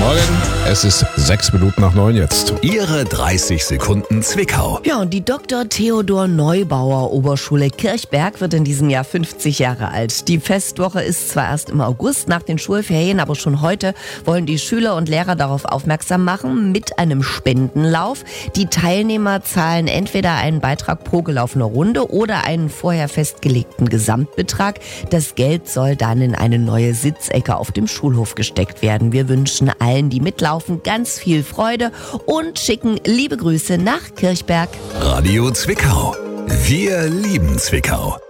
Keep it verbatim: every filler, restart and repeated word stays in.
Morgen, es ist sechs Minuten nach neun jetzt. Ihre dreißig Sekunden Zwickau. Ja, und die Doktor Theodor Neubauer Oberschule Kirchberg wird in diesem Jahr fünfzig Jahre alt. Die Festwoche ist zwar erst im August nach den Schulferien, aber schon heute wollen die Schüler und Lehrer darauf aufmerksam machen mit einem Spendenlauf. Die Teilnehmer zahlen entweder einen Beitrag pro gelaufene Runde oder einen vorher festgelegten Gesamtbetrag. Das Geld soll dann in eine neue Sitzecke auf dem Schulhof gesteckt werden. Wir wünschen allen, die mitlaufen, ganz viel Freude und schicken liebe Grüße nach Kirchberg. Radio Zwickau. Wir lieben Zwickau.